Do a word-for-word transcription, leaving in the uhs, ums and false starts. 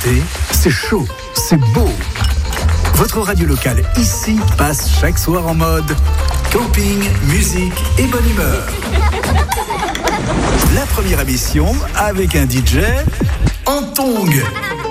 l'été, c'est chaud, c'est beau. Votre radio locale ici passe chaque soir en mode camping, musique et bonne humeur. La première émission avec un D J en tongs.